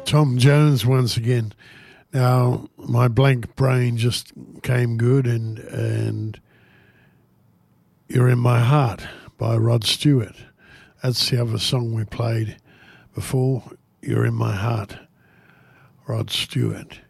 Tom Jones once again. Now, my blank brain just came good, and You're in My Heart by Rod Stewart. That's the other song we played before, You're in My Heart, Rod Stewart.